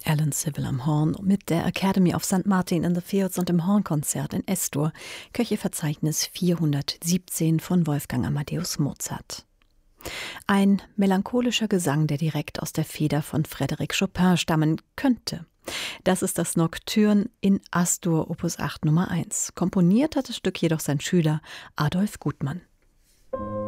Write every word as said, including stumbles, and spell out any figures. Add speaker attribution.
Speaker 1: Alan Civil am Horn mit der Academy of Saint Martin in the Fields und dem Hornkonzert in S-Dur, Köcheverzeichnis vierhundertsiebzehn von Wolfgang Amadeus Mozart. Ein melancholischer Gesang, der direkt aus der Feder von Frédéric Chopin stammen könnte. Das ist das Nocturne in As-Dur, Opus acht Nummer eins. Komponiert hat das Stück jedoch sein Schüler Adolf Gutmann.